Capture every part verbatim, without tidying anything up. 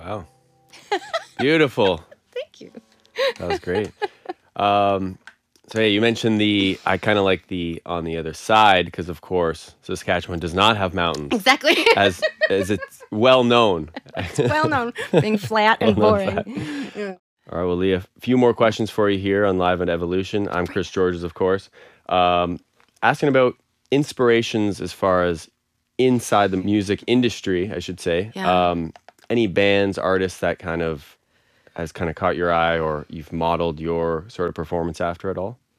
Wow. Beautiful. Thank you. That was great. Um, so, hey, you mentioned the, I kind of like the on the other side because, of course, Saskatchewan does not have mountains. Exactly. as as it's well known. It's well known being flat and Well known boring. fact. Yeah. All right, well, Leah, a few more questions for you here on Live and Evolution. I'm Chris Georges, of course. Um, asking about inspirations as far as inside the music industry, I should say. Yeah. Um, any bands, artists that kind of has kind of caught your eye or you've modeled your sort of performance after at all?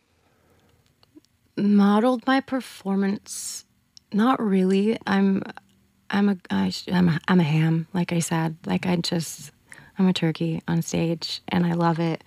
Modeled my performance, not really. I'm, I'm a, I, sh- I'm a, I'm a ham. Like I said, like I just, I'm a turkey on stage, and I love it.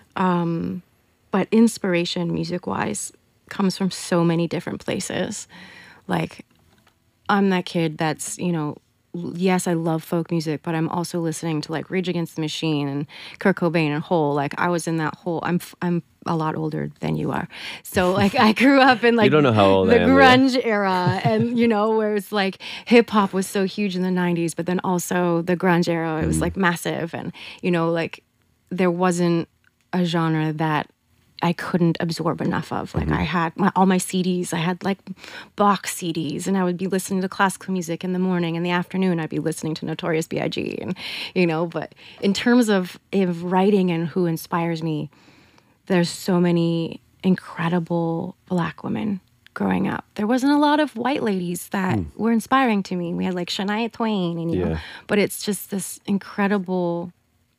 Um, but inspiration, music-wise, comes from so many different places. Like, I'm that kid that's, you know, l- yes, I love folk music, but I'm also listening to like Rage Against the Machine and Kurt Cobain and Hole. Like I was in that whole. I'm f- I'm a lot older than you are, so like I grew up in like don't know how old the I am, Leah. grunge era, and you know where it's like hip hop was so huge in the nineties, but then also the grunge era. It was like massive, and you know like there wasn't a genre that I couldn't absorb enough of. Like I had my, all my C Ds. I had like box C Ds, and I would be listening to classical music in the morning. In the afternoon, I'd be listening to Notorious B I G and you know. But in terms of, of writing and who inspires me, there's so many incredible Black women growing up. There wasn't a lot of white ladies that were inspiring to me. We had like Shania Twain, and you know, Yeah. but it's just this incredible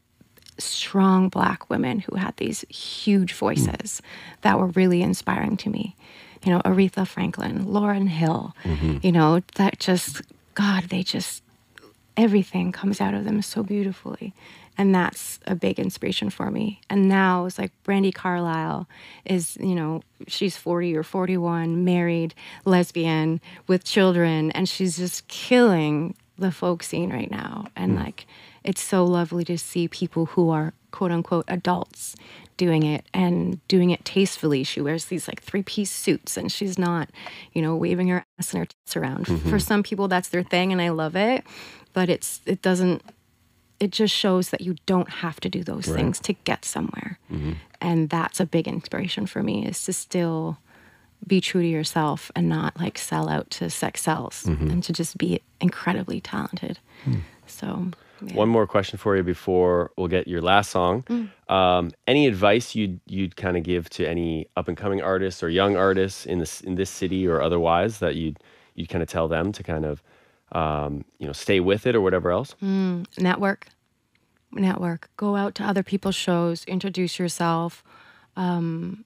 strong Black women who had these huge voices that were really inspiring to me. You know, Aretha Franklin, Lauryn Hill, you know, that just, God, they just, everything comes out of them so beautifully. And that's a big inspiration for me. And now it's like Brandi Carlile is, you know, she's forty or forty-one, married, lesbian, with children, and she's just killing the folk scene right now. And like, it's so lovely to see people who are quote unquote adults doing it and doing it tastefully. She wears these like three piece suits, and she's not, you know, waving her ass and her tits around. For some people, that's their thing, and I love it. But it's, it doesn't, it just shows that you don't have to do those Right. things to get somewhere. And that's a big inspiration for me, is to still be true to yourself and not like sell out to sex sells, and to just be incredibly talented. So yeah. One more question for you before we'll get your last song. Um, any advice you'd you'd kind of give to any up and coming artists or young artists in this in this city or otherwise that you'd you'd kind of tell them to kind of um, you know stay with it or whatever else? network network go out to other people's shows, introduce yourself, um,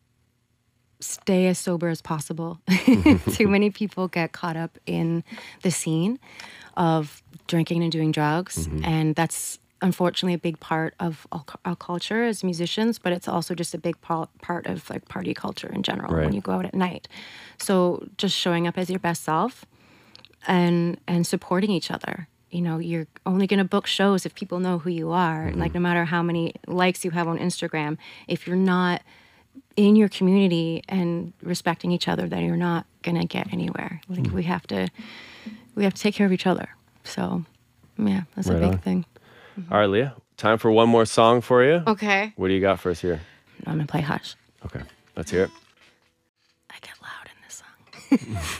stay as sober as possible. Too many people get caught up in the scene of drinking and doing drugs, and that's unfortunately a big part of our, cu- our culture as musicians, but it's also just a big pa- part of like party culture in general. Right. When you go out at night, so just showing up as your best self and and supporting each other. You know, you're only going to book shows if people know who you are. Like, no matter how many likes you have on Instagram, if you're not in your community and respecting each other, then you're not going to get anywhere. Like, we have to, we have to take care of each other. So, yeah, that's Right a big on. thing. All right, Leah, time for one more song for you. Okay. What do you got for us here? I'm going to play Hush. Okay, let's hear it. I get loud in this song.